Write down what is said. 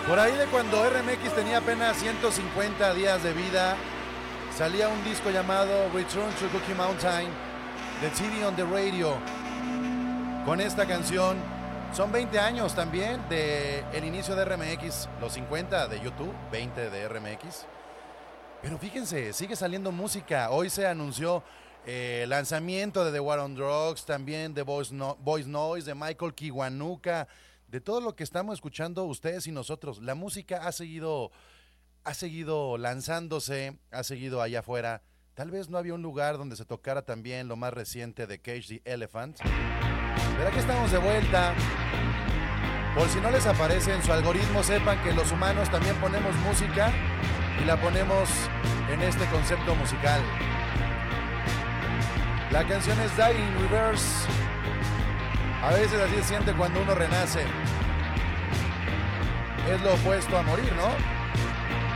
Por ahí de cuando RMX tenía apenas 150 días de vida, salía un disco llamado Return to Cookie Mountain, The TV on the Radio. Con esta canción, son 20 años también del inicio de RMX, los 50 de YouTube, 20 de RMX. Pero fíjense, sigue saliendo música. Hoy se anunció lanzamiento de The War on Drugs, también de Voice Noise, de Michael Kiwanuka, de todo lo que estamos escuchando ustedes y nosotros. La música ha seguido lanzándose, ha seguido allá afuera. Tal vez no había un lugar donde se tocara también lo más reciente de Cage the Elephant. Pero aquí estamos de vuelta. Por si no les aparece en su algoritmo, sepan que los humanos también ponemos música y la ponemos en este concepto musical. La canción es Die in Reverse. A veces así se siente cuando uno renace. Es lo opuesto a morir, ¿no?